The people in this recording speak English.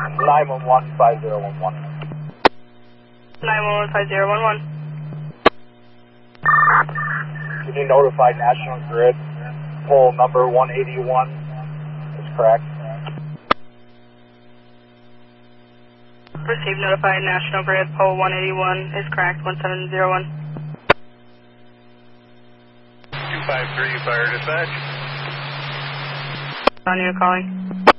911-5011. 911-5011. Can you notify National Grid? Pole number 181 is correct. Received, notified National Grid, pole 181 is correct, 1701. 253, fire dispatch. On you calling.